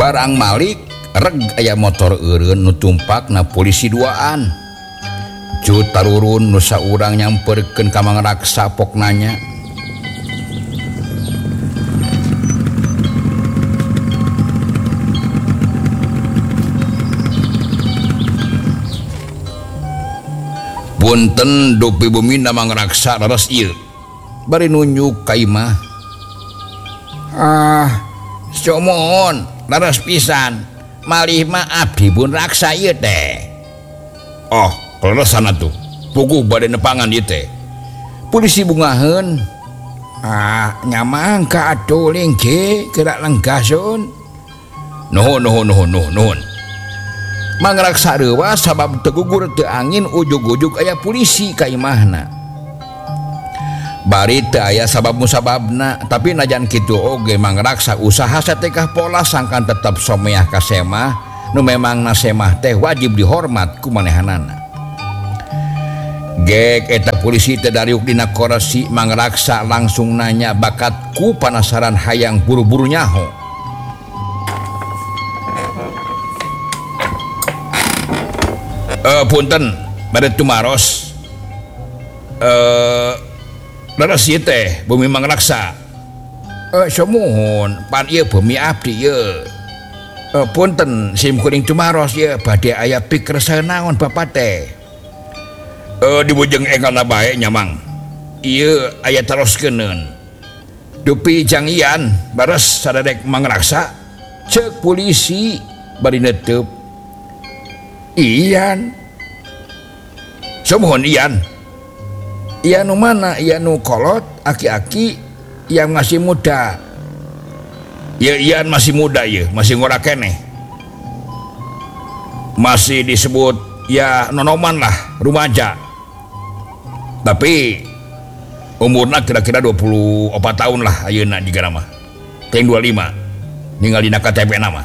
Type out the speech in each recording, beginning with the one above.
barang Malik reg aya motor eureun nu tumpakna polisi duaan. Cu tarurun nusa urang nyamperkeun ka mangraksa pok nanya. Punten dupi bumina mangraksa leres ieu. Bari nunjuk ka imah. Mohon leres pisan. Malih mah abdi pun raksa ieu teh. Oh, leresan atuh. Puguh bade nepangan ieu teh. Polisi bungaheun. Nyamang ka atuh lingke gerak lenggasun. Nuhun. Mangraksa rewa sabab tegugur teu angin ujug-ujug aya polisi ka imahna. Bari teu aya sabab musababna, tapi najan kitu oge mangraksa usaha satekah pola sangkan tetep someah ka semah nu memangna semah teh wajib dihormat ku manehanana. Gek eta polisi teh dariuk dina koresi mangraksa langsung nanya bakat ku panasaran hayang buru-buru nyaho. Punten bade tumaros. Leres ieu teh bumi mangraksa. Samuhun pan ieu bumi abdi ieu. Punten sim kuring tumaros ieu bade aya pikeun naon Bapak teh. Dibujeng enggalna bae nyamang. Ieu aya teroskeun. Dupi jang Ian bares sadadek mangraksa. Ceuk polisi bari netep. Ian. Samuhun Ian. Ian nu mana? Ian nu kolot, aki-aki, yang masih muda. Ya Ian masih muda ya, masih ngora keneh. Masih disebut ya nonoman lah, rumaja. Tapi umurna kira-kira 24 tahun lah ayeuna jigana mah. Teng 25. Ninggal dina KTP nama.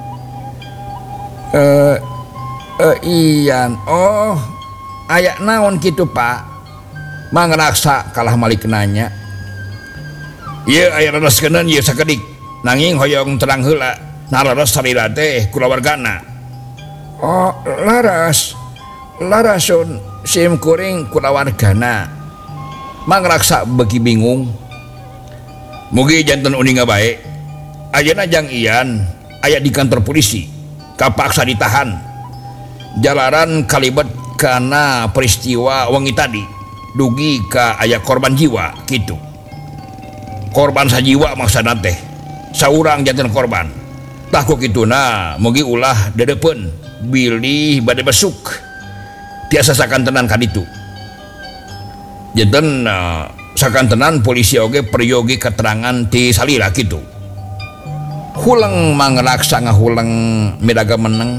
Ian. Oh, aya naon kitu Pak? Mangraksa kalah Malik nanya. Ieu aya rereskeun ieu sakedik. Nanging hoyong terang heula naleres sarila teh kulawargana. Oh, larasun sim kuring kulawargana. Mangraksa beuki bingung. Mugi janten uninga bae. Ayeuna jang Ian aya di kantor polisi. Kapaksa ditahan. Jalaran kalibet karena peristiwa wengi tadi. Dugi ka aya korban jiwa gitu. Korban sajiwa maksudna teh. Saurang janten korban. Tah ku kituna mugi ulah dedepeun bilih bade besuk. Tiasa sakantenan ka ditu. Janten sakantenan polisi oge peryogi keterangan ti salila kitu. Hulang mangraksa ngahulang midaga meneng.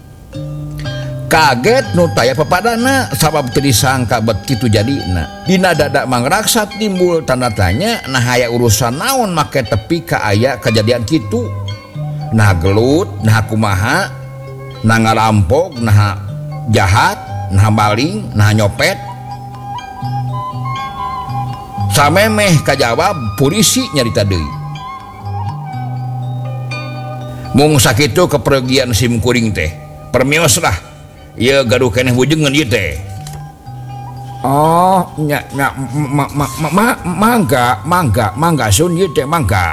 Kaget nu taya papadana sabab teu disangka bet kitu jadina. Dina dadak mangraksa timbul tanda tanya nah aya urusan naon make tepi ka aya kejadian kitu. Nah gelut, nah kumaha, nah ngarampok, nah jahat, nah maling, nah nyopet. Samemeh kajawab polisi nyarita deui. Mung sakitu kepergian sim kuring teh. Permios lah. Ieu gaduh keneh wujengeun ieu teh. Oh, mangga sun ieu teh mangga.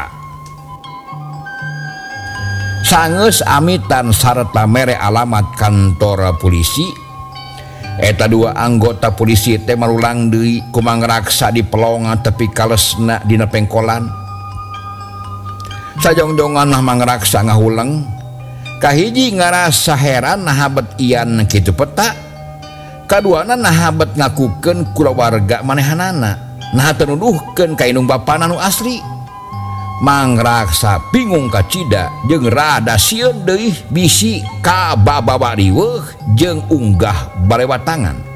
Sangeus amitan sarta mere alamat kantor polisi. Eta dua anggota polisi teh marulang deui ku mangraksa di pelongan tepi kalesna dina pengkolan. Sajongjongan nah mangraksa ngahulang. Kahiji ngarasa heran nahabet Ian kitu peta. Kaduana nahabet ngakukeun kulawarga manehanana. Nah tenuduhkeun ka indung bapana nu asli. Mangraksa bingung kacida jeung rada sieun deui bisi ka bababa riweuh jeung unggah barewatangan.